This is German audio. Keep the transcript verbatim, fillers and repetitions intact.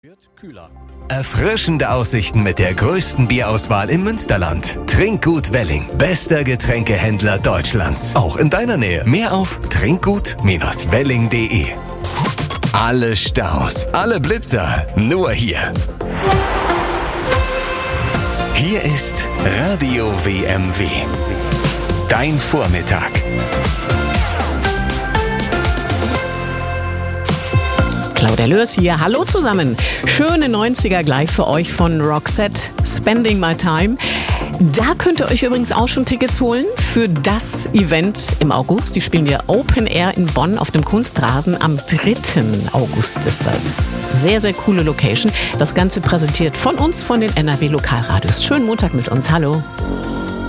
Wird kühler. Erfrischende Aussichten mit der größten Bierauswahl im Münsterland. Trinkgut Welling, bester Getränkehändler Deutschlands. Auch in deiner Nähe. Mehr auf trinkgut welling punkt de. Alle Staus, alle Blitzer, nur hier. Hier ist Radio W M W. Dein Vormittag. Claudia Lörs hier. Hallo zusammen. Schöne neunziger gleich für euch von Roxette, Spending My Time. Da könnt ihr euch übrigens auch schon Tickets holen für das Event im August. Die spielen wir Open Air in Bonn auf dem Kunstrasen. Am dritten August ist das. Sehr, sehr coole Location. Das Ganze präsentiert von uns, von den N R W Lokalradios. Schönen Montag mit uns. Hallo.